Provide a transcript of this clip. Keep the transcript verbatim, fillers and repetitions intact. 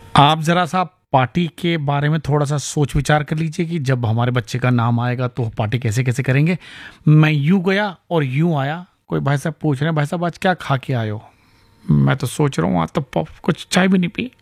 आप ज़रा सा पार्टी के बारे में थोड़ा-सा सोच विचार कर लीजिए कि जब हमारे बच्चे का नाम आएगा तो पार्टी कैसे-कैसे करेंगे। मैं यूँ गया और यूँ आया, कोई भाई साहब पूछ रहे हैं, भाई साहब आज क्या खा के आए हो? मैं तो सोच रहा हूँ आज तो प कुछ चाय भी नहीं पी।